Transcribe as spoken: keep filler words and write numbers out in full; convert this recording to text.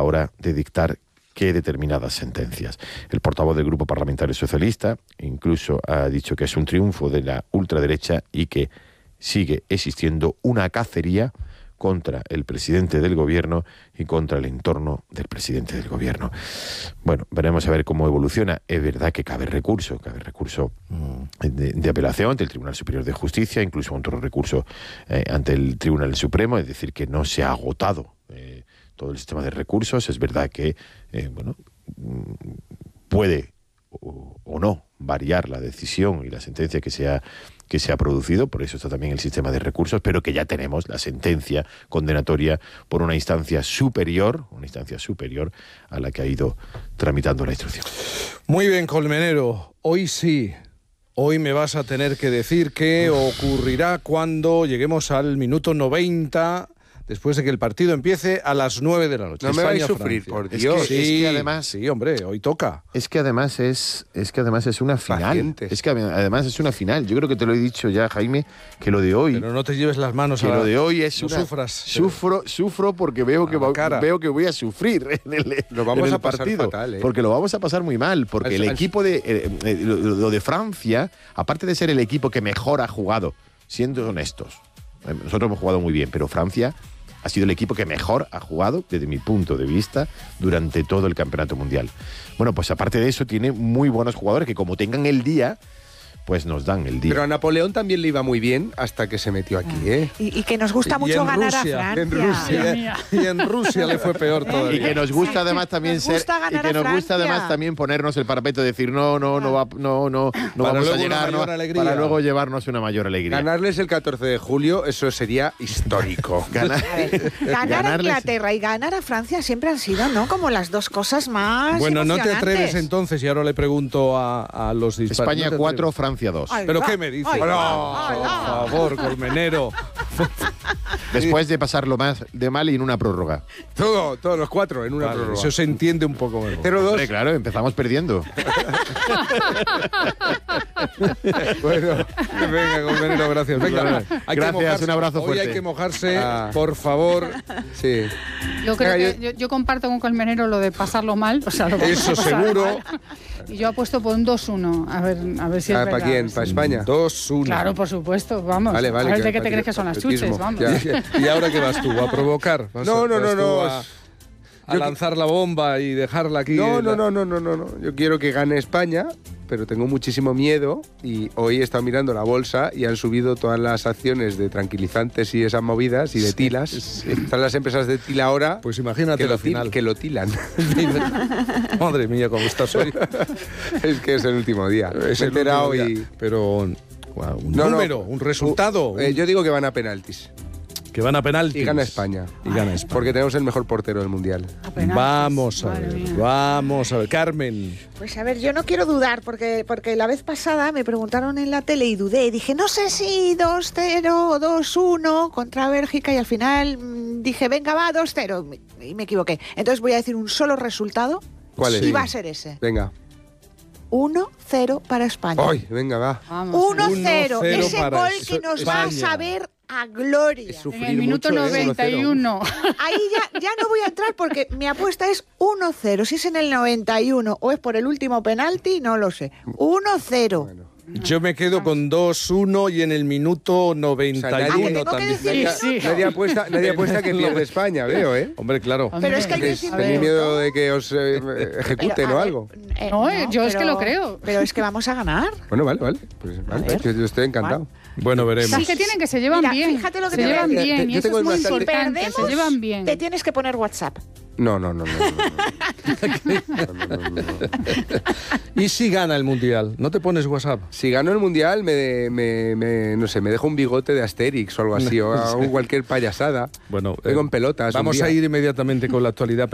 hora de dictar qué determinadas sentencias. El portavoz del Grupo Parlamentario Socialista incluso ha dicho que es un triunfo de la ultraderecha y que sigue existiendo una cacería contra el presidente del gobierno y contra el entorno del presidente del gobierno. Bueno, veremos a ver cómo evoluciona. Es verdad que cabe recurso, cabe recurso de, de apelación ante el Tribunal Superior de Justicia, incluso otro recurso eh, ante el Tribunal Supremo, es decir, que no se ha agotado eh, todo el sistema de recursos. Es verdad que, eh, bueno, puede o, o no variar la decisión y la sentencia que se ha que se ha producido, por eso está también el sistema de recursos, pero que ya tenemos la sentencia condenatoria por una instancia superior, una instancia superior a la que ha ido tramitando la instrucción. Muy bien, Colmenero, hoy sí, hoy me vas a tener que decir qué ocurrirá cuando lleguemos al minuto noventa, después de que el partido empiece a las nueve de la noche. No me vais a España, sufrir, Francia. por Es Dios. que, Sí, es que además, sí, hombre, hoy toca. Es que además es, es que además es una final. Pacientes. Es que además es una final. Yo creo que te lo he dicho ya, Jaime, que lo de hoy. Pero no te lleves las manos que a la... lo de hoy es no una. sufras. Sufro, sufro porque veo que, A la va- cara. veo que voy a sufrir en el, Lo vamos en el a pasar partido. fatal, ¿eh? Porque lo vamos a pasar muy mal. Porque Al- el al- equipo de. eh, eh, lo, lo de Francia, aparte de ser el equipo que mejor ha jugado, siendo honestos, eh, nosotros hemos jugado muy bien, pero Francia ha sido el equipo que mejor ha jugado, desde mi punto de vista, durante todo el campeonato mundial. Bueno, pues aparte de eso, tiene muy buenos jugadores que, como tengan el día, pues nos dan el día. Pero a Napoleón también le iba muy bien hasta que se metió aquí, ¿eh? Y, y que nos gusta Y mucho en ganar Rusia, a Francia. en Rusia. Y, y en Rusia le fue peor todavía. Y que nos gusta además también Nos ser gusta y ganar que a nos gusta Francia. además también ponernos el parapeto y decir no, no, no va, no, no, no Para vamos luego a una llegar, mayor no, alegría. para luego llevarnos una mayor alegría. Ganarles el catorce de julio, eso sería histórico. Ganar- A ver, ganar a ganarles- Inglaterra y ganar a Francia siempre han sido, ¿no? Como las dos cosas más Bueno, no te emocionantes. atreves entonces, y ahora le pregunto a, a los disparos. España ¿No te cuatro, atreves? Francia dos. Ay, ¿Pero va, qué me dices? ay, No, va, ay, por va. favor, Colmenero. Después de pasarlo más de mal y en una prórroga. Todo, todos los cuatro en una Vale, prórroga. eso se entiende un poco mejor. cero dos. Hombre, claro, empezamos perdiendo. Bueno, Venga, Colmenero, gracias. Venga, Vale. hay Gracias, que mojarse. un abrazo Hoy fuerte. hay que mojarse, Ah. por favor. sí. Yo creo Venga, que yo, yo comparto con Colmenero lo de pasarlo mal. O sea, lo vamos Eso a pasar seguro. mal. Y yo apuesto por un dos uno. A ver, a ver si es Ah, verdad. ¿para quién? ¿Para España? Dos, uno. Claro, por supuesto, vamos. Vale, vale, A ver que- de qué te patri- crees que son las patriotismo. chuches, vamos. Ya. ¿Y ahora qué vas tú? ¿A provocar? ¿Vas No, a- no, vas no, tú no. A, a Yo- lanzar la bomba y dejarla aquí. No, en no, la- no, no, no, no, no. Yo quiero que gane España, pero tengo muchísimo miedo y hoy he estado mirando la bolsa y han subido todas las acciones de tranquilizantes y esas movidas y de tilas. Están las empresas de tila ahora Pues imagínate que, la lo til- final. que lo tilan. Madre mía, cómo estás hoy. Es que es el último día. Es Me he el enterado último y... día. Pero wow, un No, no. número, un resultado. Eh, un- yo digo que van a penaltis. que van a penaltis. Y gana España. Y gana España. Porque tenemos el mejor portero del Mundial. Apenas. Vamos a Madre ver, mía. vamos a ver. Carmen. Pues a ver, yo no quiero dudar, porque, porque la vez pasada me preguntaron en la tele y dudé. Y dije, no sé si dos cero o dos uno contra Bélgica, y al final mm, dije, venga, va, dos cero. Y me equivoqué. Entonces voy a decir un solo resultado. ¿Cuál es? Y va a ser ese. Venga. uno cero para España. ¡Ay! Venga, va. Vamos. uno cero. uno cero Ese para gol es- que nos va a España. saber a gloria. Es En sufrir el minuto mucho, ¿eh? noventa y uno. Ahí ya, ya no voy a entrar porque mi apuesta es uno cero. Si es en el noventa y uno o es por el último penalti, no lo sé. uno cero. Bueno. Yo me quedo con dos uno y en el minuto noventa y O sea, uno nadie- Ah, tengo que también. decir Sí, sí. Nadie apuesta, nadie apuesta que pierde España, veo, ¿eh? Hombre, claro. Pero es que hay que ¿Tenéis decir tenéis que- miedo de que os eh, ejecuten Pero, a o ver, algo? eh, No, yo es que lo creo. Pero es que vamos a ganar. Bueno, vale, vale. Pues vale, ver. yo, yo estoy encantado. Bueno, veremos. Las que tienen que se llevan Mira, bien. fíjate lo que se te voy a llevan decir. bien. Yo Y eso tengo es muy bastante- importante. Perdemos, Se llevan bien. te tienes que poner WhatsApp. No, no, no, no. no, no. No, no, no, no. ¿Y si gana el Mundial? ¿No te pones WhatsApp? Si gano el Mundial, me, me, me- no sé, me dejo un bigote de Asterix o algo así, o hago cualquier payasada. Bueno, Vengo eh, en pelotas. un Vamos día. a ir inmediatamente con la actualidad.